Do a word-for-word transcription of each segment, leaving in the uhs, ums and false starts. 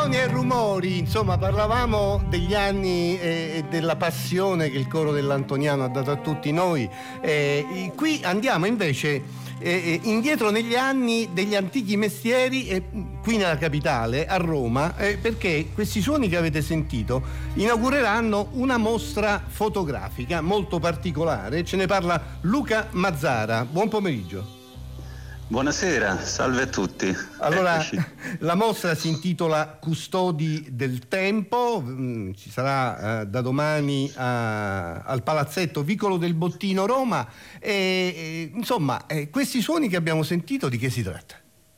Suoni e rumori, insomma, parlavamo degli anni e della passione che il coro dell'Antoniano ha dato a tutti noi. Eh, qui andiamo invece eh, indietro negli anni degli antichi mestieri, eh, qui nella capitale, a Roma, eh, perché questi suoni che avete sentito inaugureranno una mostra fotografica molto particolare. Ce ne parla Luca Mazzara. Buon pomeriggio. Buonasera, salve a tutti. Allora, Eccoci. La mostra si intitola Custodi del Tempo, ci sarà eh, da domani a, al Palazzetto Vicolo del Bottino, Roma, e, e insomma, eh, questi suoni che abbiamo sentito, di che si tratta?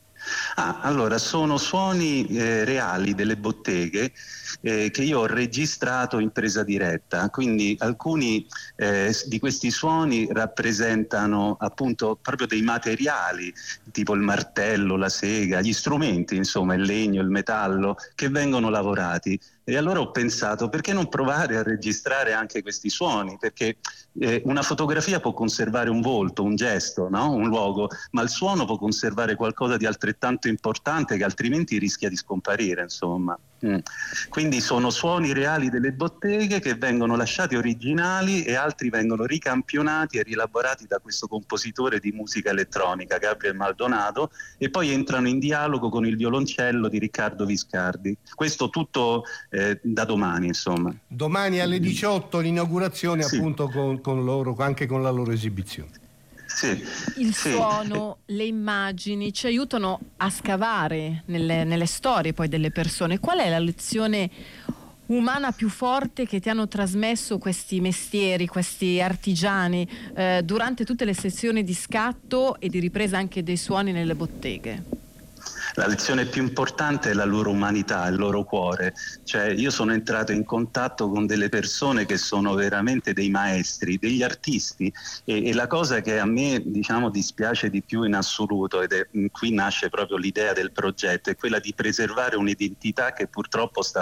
Ah, allora, sono suoni eh, reali delle botteghe eh, che io ho registrato in presa diretta, quindi alcuni eh, di questi suoni rappresentano appunto proprio dei materiali, tipo il martello, la sega, gli strumenti, insomma, il legno, il metallo, che vengono lavorati. E allora ho pensato, perché non provare a registrare anche questi suoni? Perché eh, una fotografia può conservare un volto, un gesto, no? Un luogo, ma il suono può conservare qualcosa di altrettanto importante che altrimenti rischia di scomparire, insomma. Mm. Quindi sono suoni reali delle botteghe che vengono lasciati originali e altri vengono ricampionati e rielaborati da questo compositore di musica elettronica, Gabriel Maldonado, e poi entrano in dialogo con il violoncello di Riccardo Viscardi. Questo tutto eh, da domani, insomma. Domani alle diciotto l'inaugurazione, sì. Appunto con, con loro, anche con la loro esibizione. Sì, il sì. suono, le immagini ci aiutano a scavare nelle, nelle storie poi delle persone. Qual è la lezione umana più forte che ti hanno trasmesso questi mestieri, questi artigiani eh, durante tutte le sessioni di scatto e di ripresa anche dei suoni nelle botteghe? La lezione più importante è la loro umanità, il loro cuore. Cioè, io sono entrato in contatto con delle persone che sono veramente dei maestri, degli artisti, e, e la cosa che a me, diciamo, dispiace di più in assoluto, ed è qui nasce proprio l'idea del progetto, è quella di preservare un'identità che purtroppo sta